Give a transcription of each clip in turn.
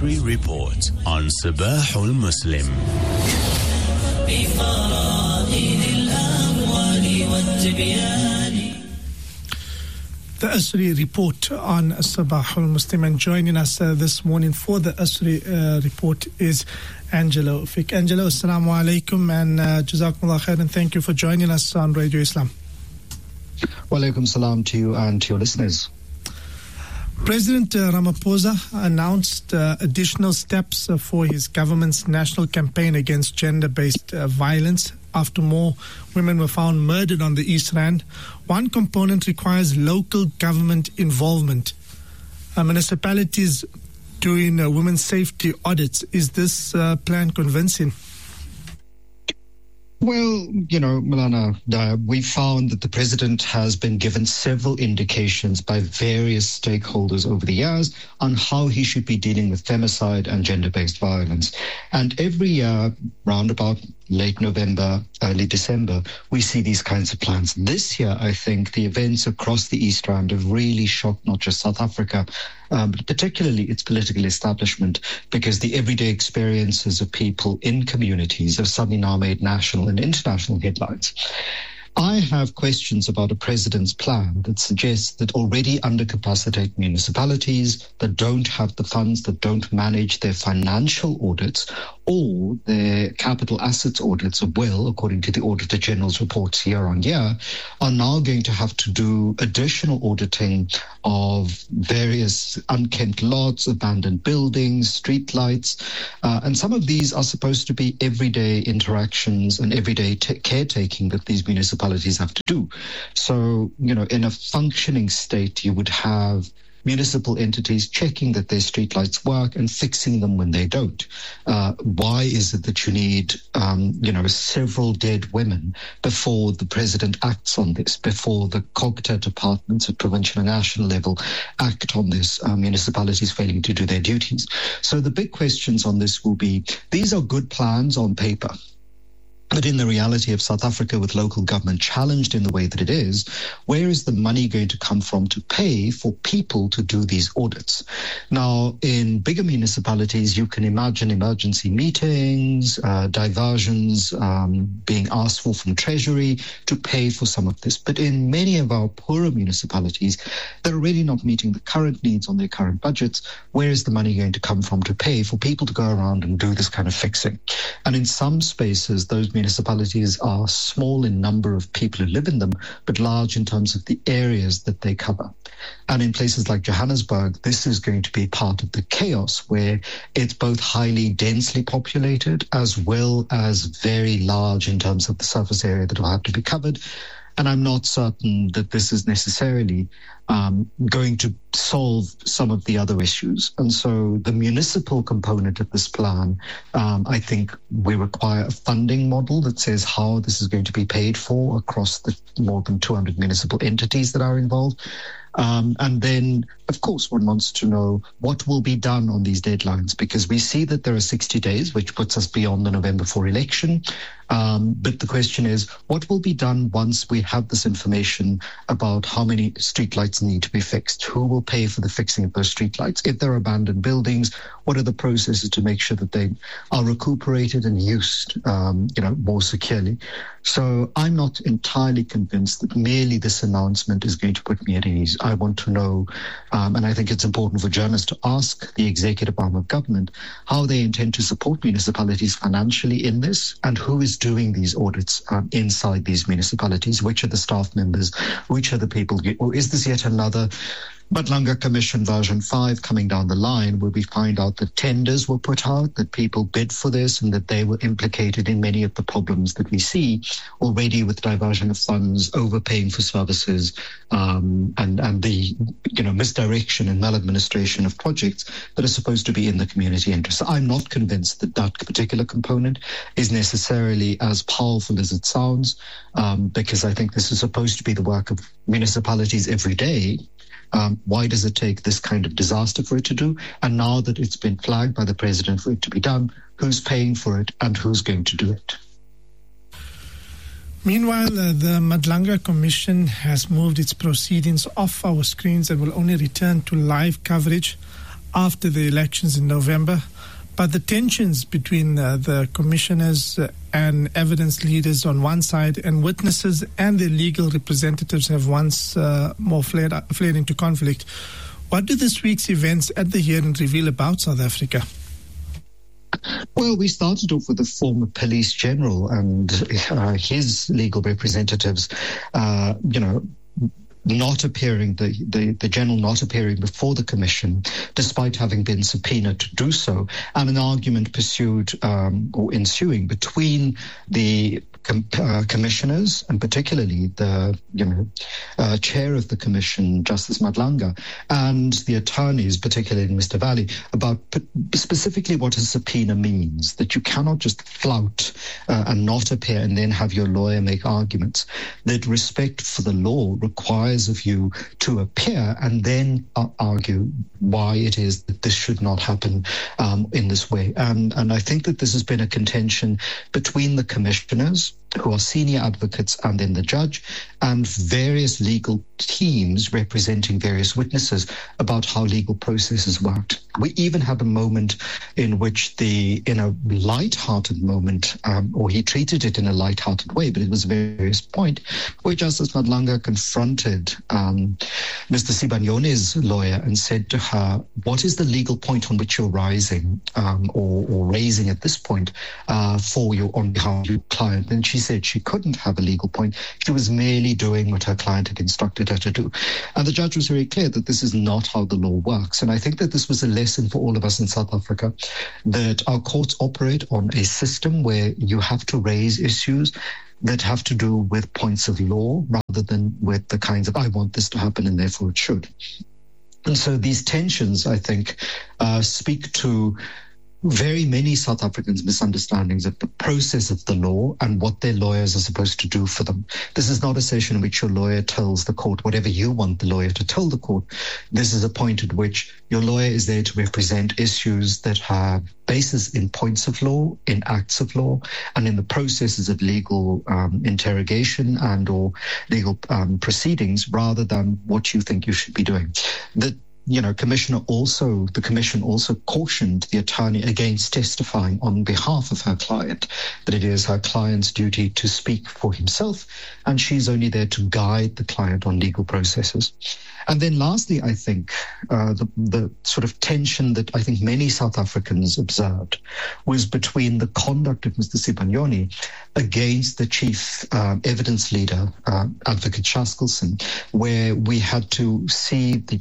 Asri Report on Sabahul Muslim. The Asri Report on Sabahul Muslim, and joining us this morning for the Asri Report is Angelo Fik. Angelo, assalamu alaikum and jazakumullah khair, and thank you for joining us on Radio Islam. Wa alaikum salam to you and to your listeners. President Ramaphosa announced additional steps for his government's national campaign against gender-based violence after more women were found murdered on the East Rand. One component requires local government involvement. Municipalities doing women's safety audits. Is this plan convincing? Well, Malana, we found that the president has been given several indications by various stakeholders over the years on how he should be dealing with femicide and gender-based violence. And every year, round about late November, early December, we see these kinds of plans. This year, I think the events across the East Rand have really shocked not just South Africa, but particularly its political establishment, because the everyday experiences of people in communities have suddenly now made national and international headlines. I have questions about a president's plan that suggests that already undercapacitated municipalities that don't have the funds, that don't manage their financial audits or their capital assets audits well, according to the Auditor General's reports year on year, are now going to have to do additional auditing of various unkempt lots, abandoned buildings, street lights. And some of these are supposed to be everyday interactions and everyday caretaking that these municipalities have to do. So, in a functioning state, you would have municipal entities checking that their streetlights work and fixing them when they don't. Why is it that you need, several dead women before the president acts on this, before the COGTA departments at provincial and national level act on this, municipalities failing to do their duties? So the big questions on this will be, these are good plans on paper. But in the reality of South Africa, with local government challenged in the way that it is, where is the money going to come from to pay for people to do these audits? Now, in bigger municipalities, you can imagine emergency meetings, diversions being asked for from Treasury to pay for some of this. But in many of our poorer municipalities, they're already not meeting the current needs on their current budgets. Where is the money going to come from to pay for people to go around and do this kind of fixing? And in some spaces, those municipalities are small in number of people who live in them, but large in terms of the areas that they cover. And in places like Johannesburg, this is going to be part of the chaos where it's both highly densely populated as well as very large in terms of the surface area that will have to be covered. And I'm not certain that this is necessarily going to solve some of the other issues. And so the municipal component of this plan, I think we require a funding model that says how this is going to be paid for across the more than 200 municipal entities that are involved. And then, of course, one wants to know what will be done on these deadlines, because we see that there are 60 days, which puts us beyond the November 4 election. But the question is, what will be done once we have this information about how many streetlights need to be fixed? Who will pay for the fixing of those streetlights? If they're abandoned buildings, what are the processes to make sure that they are recuperated and used, more securely? So I'm not entirely convinced that merely this announcement is going to put me at ease. I want to know, and I think it's important for journalists to ask the executive arm of government how they intend to support municipalities financially in this, and who is doing these audits inside these municipalities. Which are the staff members? Which are the people? Or is this yet another Madlanga Commission version 5 coming down the line, where we find out that tenders were put out, that people bid for this, and that they were implicated in many of the problems that we see already with diversion of funds, overpaying for services, and the misdirection and maladministration of projects that are supposed to be in the community interest. So I'm not convinced that that particular component is necessarily as powerful as it sounds, because I think this is supposed to be the work of municipalities every day. Why does it take this kind of disaster for it to do? And now that it's been flagged by the president for it to be done, who's paying for it and who's going to do it? Meanwhile, the Madlanga Commission has moved its proceedings off our screens and will only return to live coverage after the elections in November. But the tensions between the commissioners and evidence leaders on one side and witnesses and their legal representatives have once more flared into conflict. What do this week's events at the hearing reveal about South Africa? Well, we started off with the former police general and his legal representatives, not appearing, the general not appearing before the commission, despite having been subpoenaed to do so, and an argument pursued or ensuing between the commissioners, and particularly the chair of the commission, Justice Madlanga, and the attorneys, particularly Mr. Valley, about specifically what a subpoena means, that you cannot just flout and not appear and then have your lawyer make arguments, that respect for the law requires of you to appear and then argue why it is that this should not happen in this way. And I think that this has been a contention between the commissioners, who are senior advocates, and then the judge, and various legal teams representing various witnesses about how legal processes worked. We even had a moment in which in a light-hearted moment, or he treated it in a light-hearted way, but it was a various point, where Justice Madlanga confronted Mr. Sibanyoni's lawyer and said to her, what is the legal point on which you're rising or raising at this point on behalf of your client? And she said she couldn't have a legal point. She was merely doing what her client had instructed her to do. And the judge was very clear that this is not how the law works. And I think that this was a lesson for all of us in South Africa, that our courts operate on a system where you have to raise issues that have to do with points of law rather than with the kinds of, I want this to happen and therefore it should. And so these tensions, I think, speak to very many South Africans' misunderstandings of the process of the law and what their lawyers are supposed to do for them. This is not a session in which your lawyer tells the court whatever you want the lawyer to tell the court. This is a point at which your lawyer is there to represent issues that have basis in points of law, in acts of law, and in the processes of legal interrogation and or legal proceedings, rather than what you think you should be doing. The commission also cautioned the attorney against testifying on behalf of her client, that it is her client's duty to speak for himself, and she's only there to guide the client on legal processes. And then lastly, I think the sort of tension that I think many South Africans observed was between the conduct of Mr. Sibanyoni against the chief evidence leader, Advocate Shaskelson, where we had to see the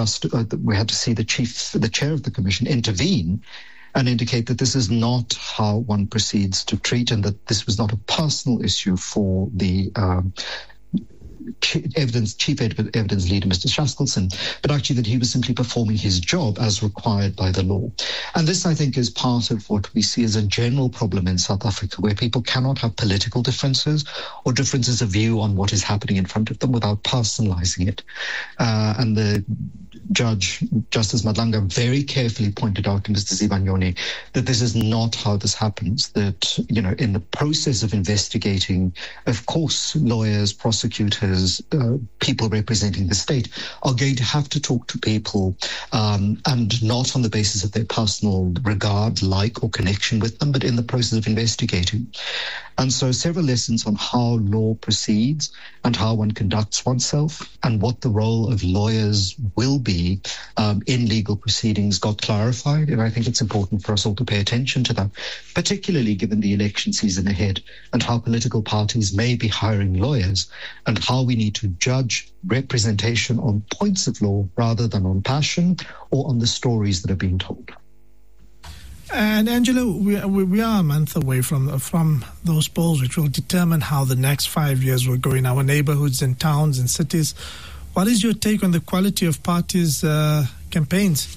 chair of the commission intervene and indicate that this is not how one proceeds to treat, and that this was not a personal issue for the chief evidence leader, Mr. Shaskelson, but actually that he was simply performing his job as required by the law. And this, I think, is part of what we see as a general problem in South Africa, where people cannot have political differences or differences of view on what is happening in front of them without personalizing it. And the judge, Justice Madlanga, very carefully pointed out to Mr. Sibanyoni that this is not how this happens, that, in the process of investigating, of course, lawyers, prosecutors, people representing the state are going to have to talk to people and not on the basis of their personal regard, like, or connection with them, but in the process of investigating. And so several lessons on how law proceeds and how one conducts oneself and what the role of lawyers will be in legal proceedings got clarified. And I think it's important for us all to pay attention to that, particularly given the election season ahead and how political parties may be hiring lawyers and how we need to judge representation on points of law rather than on passion or on the stories that are being told. And Angela, we are a month away from those polls, which will determine how the next 5 years will go in our neighborhoods and towns and cities. What is your take on the quality of parties' campaigns?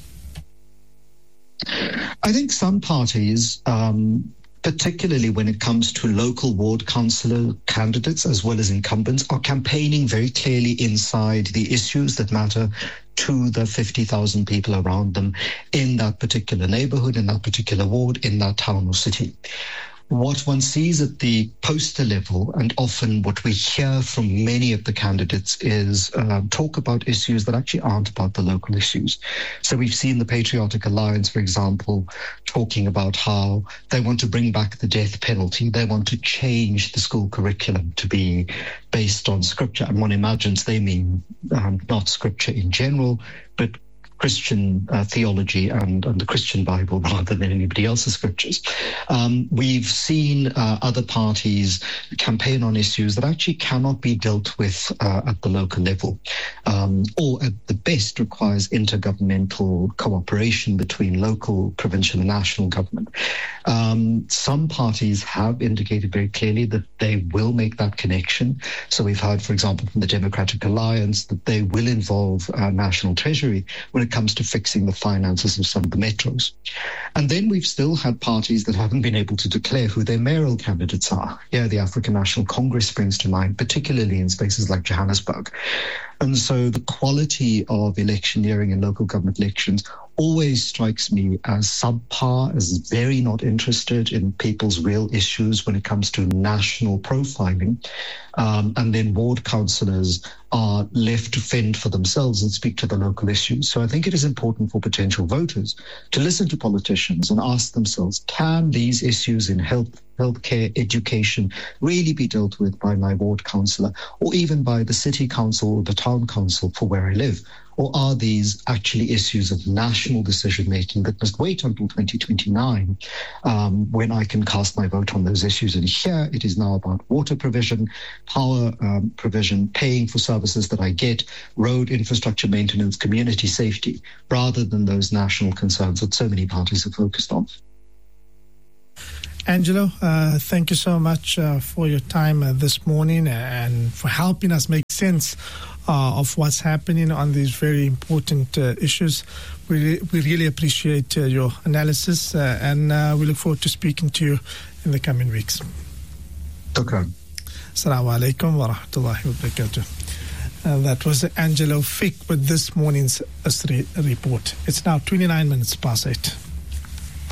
I think some parties, particularly when it comes to local ward councillor candidates as well as incumbents, are campaigning very clearly inside the issues that matter to the 50,000 people around them in that particular neighborhood, in that particular ward, in that town or city. What one sees at the poster level, and often what we hear from many of the candidates, is talk about issues that actually aren't about the local issues. So we've seen the Patriotic Alliance, for example, talking about how they want to bring back the death penalty. They want to change the school curriculum to be based on scripture. And one imagines they mean not scripture in general, but Christian theology and the Christian Bible rather than anybody else's scriptures. We've seen other parties campaign on issues that actually cannot be dealt with at the local level, or at the best requires intergovernmental cooperation between local, provincial and national government. Some parties have indicated very clearly that they will make that connection. So we've heard, for example, from the Democratic Alliance that they will involve National Treasury when it comes to fixing the finances of some of the metros. And then we've still had parties that haven't been able to declare who their mayoral candidates are. Yeah, the African National Congress springs to mind, particularly in spaces like Johannesburg. And so the quality of electioneering and local government elections always strikes me as subpar, as very not interested in people's real issues when it comes to national profiling. And then ward councillors are left to fend for themselves and speak to the local issues. So I think it is important for potential voters to listen to politicians and ask themselves, can these issues in healthcare, education really be dealt with by my ward councillor or even by the city council or the town council for where I live? Or are these actually issues of national decision-making that must wait until 2029 when I can cast my vote on those issues? And here it is now about water provision, power provision, paying for services that I get, road infrastructure maintenance, community safety, rather than those national concerns that so many parties are focused on. Angelo, thank you so much for your time this morning and for helping us make sense of what's happening on these very important issues. We really appreciate your analysis and we look forward to speaking to you in the coming weeks. Okay. Assalamu alaikum wa rahmatullahi wa barakatuh. That was Angelo Fick with this morning's ASRI report. It's now 29 minutes past 8.